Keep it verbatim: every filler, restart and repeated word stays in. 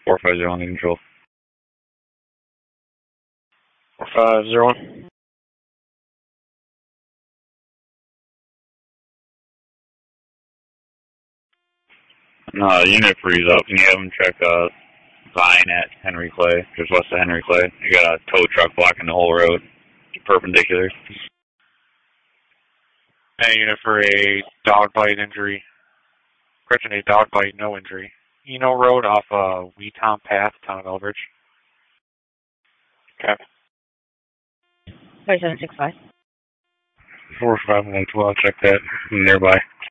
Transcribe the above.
four five zero on the control. four five zero one. No, unit freeze up. Can you have them check uh, Vine at Henry Clay, just west of Henry Clay? You got a tow truck blocking the whole road, perpendicular. And unit for a dog bite injury. Correction, a dog bite, no injury. Eno Road off uh, Weetom Path, town of Elbridge. Okay. five seven six five. four five one two, I'll check that nearby.